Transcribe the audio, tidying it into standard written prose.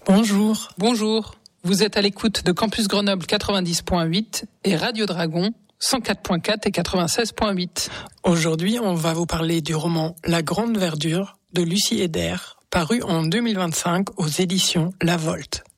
Bonjour. Bonjour. Vous êtes à l'écoute de Campus Grenoble 90.8 et Radio Dragon 104.4 et 96.8. Aujourd'hui, on va vous parler du roman La Grande Verdure de Lucie Heder, paru en 2025 aux éditions La Volte.